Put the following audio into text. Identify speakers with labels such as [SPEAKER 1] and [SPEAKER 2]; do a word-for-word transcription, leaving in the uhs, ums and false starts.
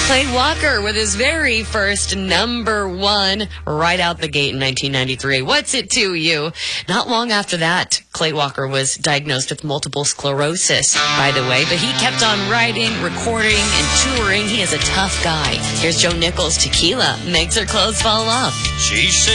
[SPEAKER 1] Clay Walker with his very first number one right out the gate in nineteen ninety-three. What's It to You? Not long after that, Clay Walker was diagnosed with multiple sclerosis, by the way, but he kept on writing, recording, and touring. He is a tough guy. Here's Joe Nichols, Tequila Makes Her Clothes Fall Off.
[SPEAKER 2] She said